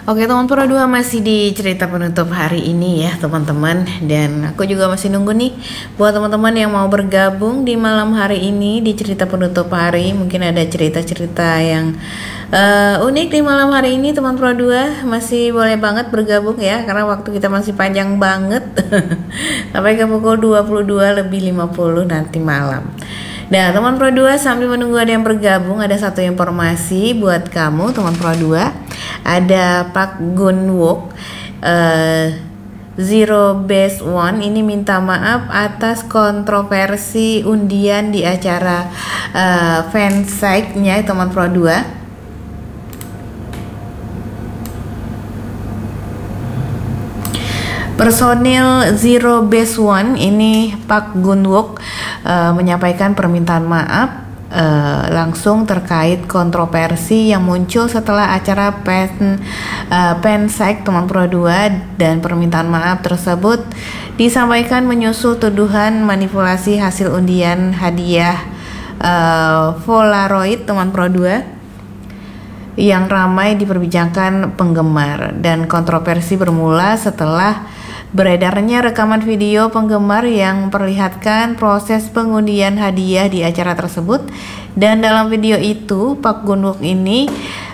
Oke teman Pro 2, masih di cerita penutup hari ini ya teman-teman. Dan aku juga masih nunggu nih buat teman-teman yang mau bergabung di malam hari ini di cerita penutup hari. Mungkin ada cerita-cerita yang unik di malam hari ini teman Pro 2. Masih boleh banget bergabung ya, karena waktu kita masih panjang banget sampai ke pukul 22:50 nanti malam. Nah teman Pro 2, sambil menunggu ada yang bergabung, ada satu informasi buat kamu teman Pro 2. Ada Park Gun Wook Zero Base One ini minta maaf atas kontroversi undian di acara fansite-nya teman Pro 2. Personil Zero Base One ini Park Gun Wook menyampaikan permintaan maaf langsung terkait kontroversi yang muncul setelah acara fansite teman Pro 2, dan permintaan maaf tersebut disampaikan menyusul tuduhan manipulasi hasil undian hadiah Polaroid teman Pro 2 yang ramai diperbincangkan penggemar. Dan kontroversi bermula setelah beredarnya rekaman video penggemar yang memperlihatkan proses pengundian hadiah di acara tersebut. Dan dalam video itu Park Gun Wook ini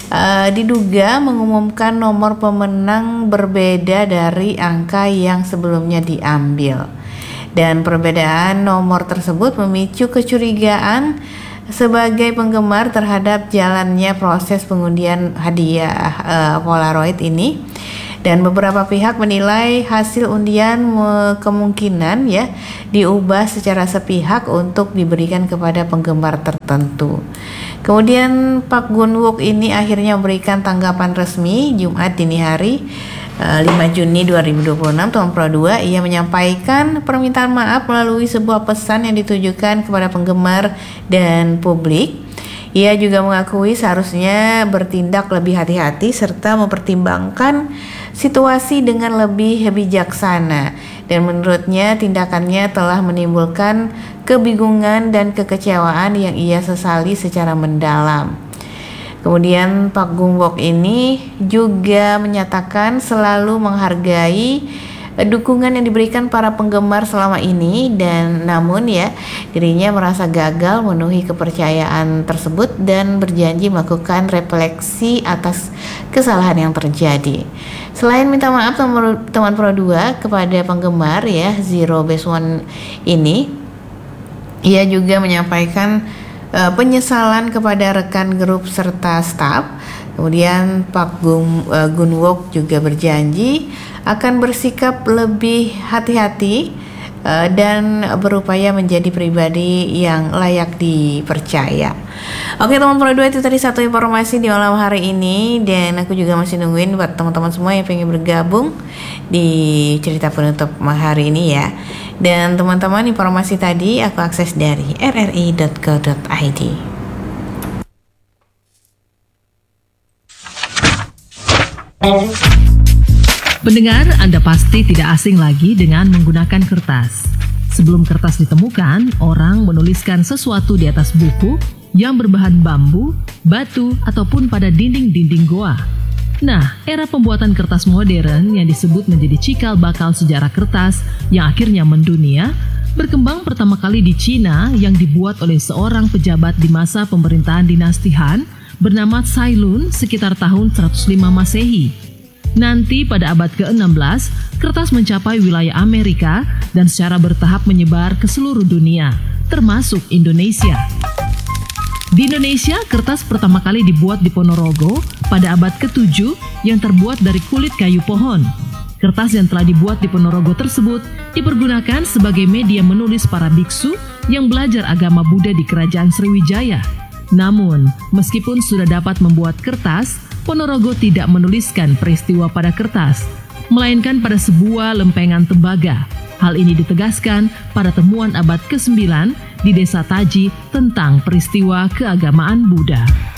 diduga mengumumkan nomor pemenang berbeda dari angka yang sebelumnya diambil. Dan perbedaan nomor tersebut memicu kecurigaan sebagai penggemar terhadap jalannya proses pengundian hadiah Polaroid ini. Dan beberapa pihak menilai hasil undian kemungkinan ya diubah secara sepihak untuk diberikan kepada penggemar tertentu. Kemudian Park Gun Wook ini akhirnya memberikan tanggapan resmi Jumat dini hari 5 Juni 2026 teman Pro 2. Ia menyampaikan permintaan maaf melalui sebuah pesan yang ditujukan kepada penggemar dan publik. Ia juga mengakui seharusnya bertindak lebih hati-hati serta mempertimbangkan situasi dengan lebih bijaksana, dan menurutnya tindakannya telah menimbulkan kebingungan dan kekecewaan yang ia sesali secara mendalam. Kemudian Park Gun Wook ini juga menyatakan selalu menghargai dukungan yang diberikan para penggemar selama ini, dan namun ya dirinya merasa gagal memenuhi kepercayaan tersebut dan berjanji melakukan refleksi atas kesalahan yang terjadi. Selain minta maaf teman Pro 2 kepada penggemar ya Zero Base One ini, ia juga menyampaikan penyesalan kepada rekan grup serta staf. Kemudian Park Gun Wook juga berjanji akan bersikap lebih hati-hati dan berupaya menjadi pribadi yang layak dipercaya. Oke teman Pro 2, itu tadi satu informasi di malam hari ini, dan aku juga masih nungguin buat teman-teman semua yang pengen bergabung di cerita penutup hari ini ya. Dan teman-teman, informasi tadi aku akses dari rri.co.id. Pendengar, Anda pasti tidak asing lagi dengan menggunakan kertas. Sebelum kertas ditemukan, orang menuliskan sesuatu di atas buku yang berbahan bambu, batu, ataupun pada dinding-dinding goa. Nah, era pembuatan kertas modern yang disebut menjadi cikal bakal sejarah kertas yang akhirnya mendunia, berkembang pertama kali di Cina yang dibuat oleh seorang pejabat di masa pemerintahan dinasti Han bernama Cai Lun sekitar tahun 105 Masehi. Nanti pada abad ke-16, kertas mencapai wilayah Amerika dan secara bertahap menyebar ke seluruh dunia, termasuk Indonesia. Di Indonesia, kertas pertama kali dibuat di Ponorogo pada abad ke-7 yang terbuat dari kulit kayu pohon. Kertas yang telah dibuat di Ponorogo tersebut dipergunakan sebagai media menulis para biksu yang belajar agama Buddha di Kerajaan Sriwijaya. Namun, meskipun sudah dapat membuat kertas, Ponorogo tidak menuliskan peristiwa pada kertas, melainkan pada sebuah lempengan tembaga. Hal ini ditegaskan pada temuan abad ke-9 di Desa Taji tentang peristiwa keagamaan Buddha.